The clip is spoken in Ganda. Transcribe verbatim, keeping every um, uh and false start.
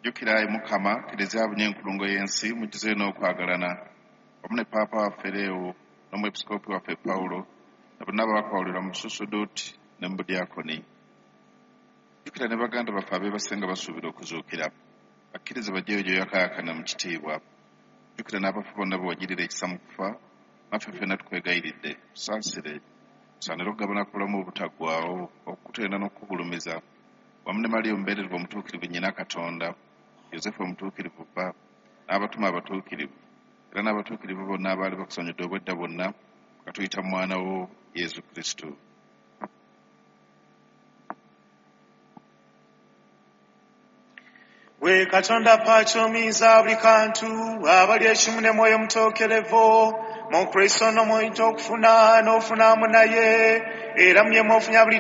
jjukira Mukama kiriza abunye enkulungo y'ensi mugize n'okwagalana wamu ne Paapa waffe Leo n'omwepisikoopi waffe Pawulo na bonna abakwawulira mu bususuduuti ne mu budyakoni. Jjukira ne baganda baffe abeebasenga basuubira okuzuukira bakkirize bajjeyo gy'oyakaayakana mu kitiibwa. Jjukira n'abafu bonna be wagirira ekisa mu kufa naffe ffenna tukwegayiridde tusaasire tusaanire okugabana ku bulamu obutaggwaawo okukutenda n'okukugulumiza wamu ne Maliya omubeererwa omutuukirivu nnyina Katonda, Yosefu omutuukirivu bba n'abatuma abatuukirivu era n'abatuukirivu bonna abaali bakusanyudde obwedda bonna nga tuyita mu mwana wo Yesu Kristo. Gwe Katonda paakyomiyinza buli kantu abali ekimu ne mwoyo mutookerevu mu Kristo n'omwoyo okufuna n'ofunaamu naye era mu ye mwofunya buli